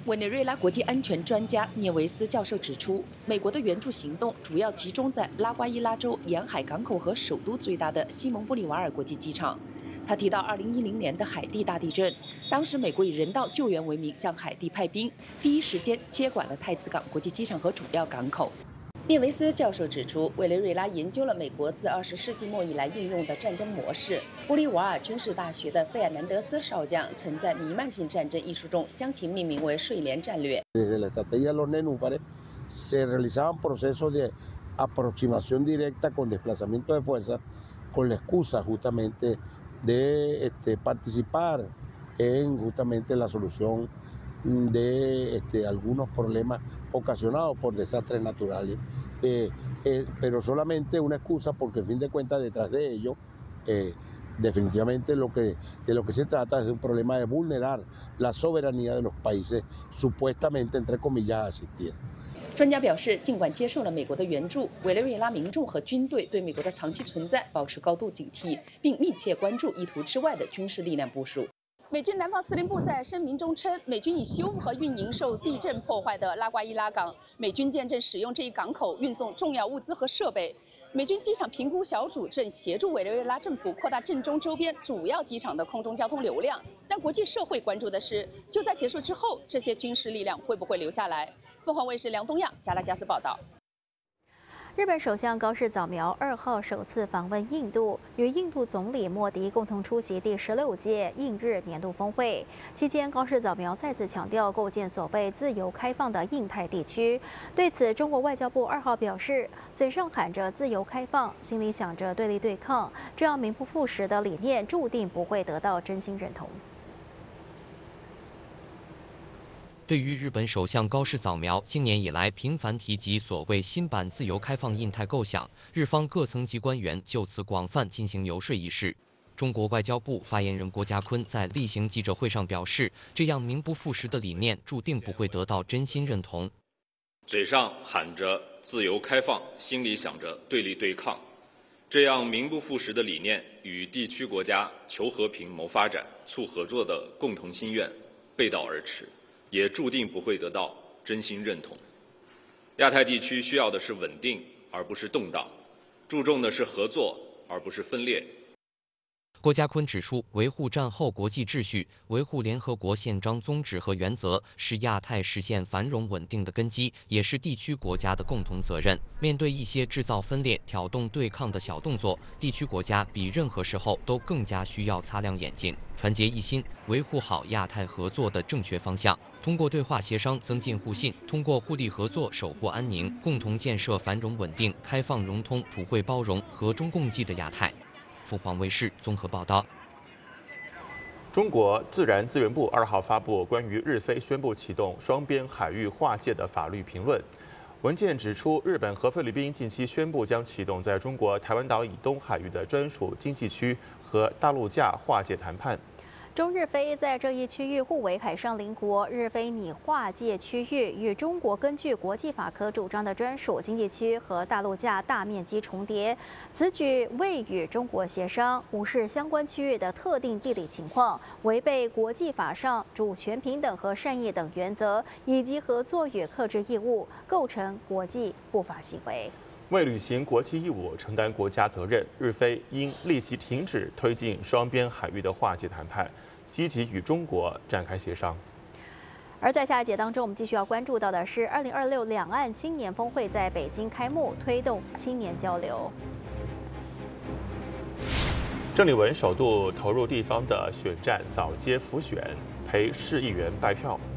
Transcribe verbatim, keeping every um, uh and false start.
委内瑞拉国际安全专家涅维斯教授指出，美国的援助行动主要集中在拉瓜伊拉州沿海港口和首都最大的西蒙波利瓦尔国际机场。他提到，二零一零年的海地大地震，当时美国以人道救援为名向海地派兵，第一时间接管了太子港国际机场和主要港口。 涅维斯教授指出，委内瑞拉研究了美国自二十世纪末以来应用的战争模式。玻利瓦尔军事大学的费尔南德斯少将曾在《弥漫性战争》一书中将其命名为“睡莲战略”。 se realizaban procesos de aproximación directa con desplazamiento de fuerzas, con la excusa justamente de este, participar en justamente la solución de este, algunos problemas ocasionados por desastres naturales, eh, eh, pero solamente una excusa porque, a fin de cuentas, detrás de ello, eh, definitivamente lo que, de lo que se trata es de un problema de vulnerar la soberanía de los países supuestamente, entre comillas, a asistir. 专家表示，尽管接受了美国的援助，委内瑞拉民众和军队对美国的长期存在保持高度警惕，并密切关注意图之外的军事力量部署。 美军南方司令部在声明中称，美军已修复和运营受地震破坏的拉瓜伊拉港。美军舰正使用这一港口运送重要物资和设备。美军机场评估小组正协助委内瑞拉政府扩大震中周边主要机场的空中交通流量。但国际社会关注的是，就在结束之后，这些军事力量会不会留下来？凤凰卫视梁东亚、加拉加斯报道。 日本首相高市早苗二号首次访问印度，与印度总理莫迪共同出席第十六届印日年度峰会。期间，高市早苗再次强调构建所谓自由开放的印太地区。对此，中国外交部二号表示，嘴上喊着自由开放，心里想着对立对抗，这样名不副实的理念，注定不会得到真心认同。 对于日本首相高市早苗今年以来频繁提及所谓新版自由开放印太构想，日方各层级官员就此广泛进行游说一事。中国外交部发言人郭家坤在例行记者会上表示，这样名不副实的理念注定不会得到真心认同。 嘴上喊着自由开放，心里想着对立对抗，这样名不副实的理念与地区国家求和平、谋发展、促合作的共同心愿背道而驰。 也注定不会得到真心认同。亚太地区需要的是稳定，而不是动荡；注重的是合作，而不是分裂。 郭家坤指出，维护战后国际秩序、维护联合国宪章宗旨和原则，是亚太实现繁荣稳定的根基，也是地区国家的共同责任。面对一些制造分裂、挑动对抗的小动作，地区国家比任何时候都更加需要擦亮眼睛，团结一心，维护好亚太合作的正确方向。通过对话协商增进互信，通过互利合作守护安宁，共同建设繁荣稳定、开放融通、普惠包容、和衷共济的亚太。 凤凰卫视综合报道。 中国自然资源部二号发布关于日菲宣布启动双边海域划界的法律评论。文件指出，日本和菲律宾近期宣布将启动在中国台湾岛以东海域的专属经济区和大陆架划界谈判。 中日菲在这一区域互为海上邻国，日菲拟划界区域与中国根据国际法可主张的专属经济区和大陆架大面积重叠。此举未与中国协商，无视相关区域的特定地理情况，违背国际法上主权平等和善意等原则，以及合作与克制义务，构成国际不法行为。 为履行国际义务、承担国家责任，日菲应立即停止推进双边海域的划界谈判，积极与中国展开协商。 而在下一节当中，我们继续要关注到的是，二零二六两岸青年峰会在北京开幕，推动青年交流。 郑丽文首度投入地方的选战扫街辅选，陪市议员拜票。